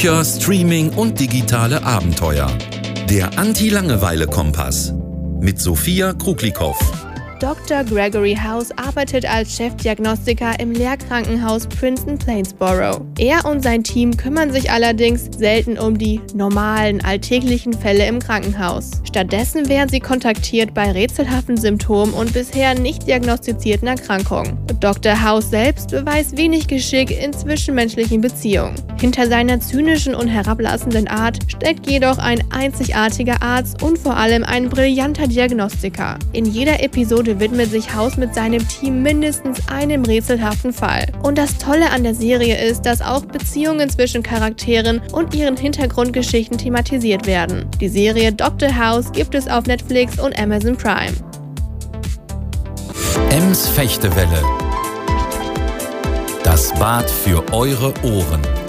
Bücher, Streaming und digitale Abenteuer. Der Anti-Langeweile-Kompass mit Sophia Kruglikow. Dr. Gregory House arbeitet als Chefdiagnostiker im Lehrkrankenhaus Princeton Plainsboro. Er und sein Team kümmern sich allerdings selten um die normalen, alltäglichen Fälle im Krankenhaus. Stattdessen werden sie kontaktiert bei rätselhaften Symptomen und bisher nicht diagnostizierten Erkrankungen. Dr. House selbst beweist wenig Geschick in zwischenmenschlichen Beziehungen. Hinter seiner zynischen und herablassenden Art steckt jedoch ein einzigartiger Arzt und vor allem ein brillanter Diagnostiker. In jeder Episode widmet sich House mit seinem Team mindestens einem rätselhaften Fall. Und das Tolle an der Serie ist, dass auch Beziehungen zwischen Charakteren und ihren Hintergrundgeschichten thematisiert werden. Die Serie Dr. House gibt es auf Netflix und Amazon Prime. Ems Fechtewelle. Das Bad für eure Ohren.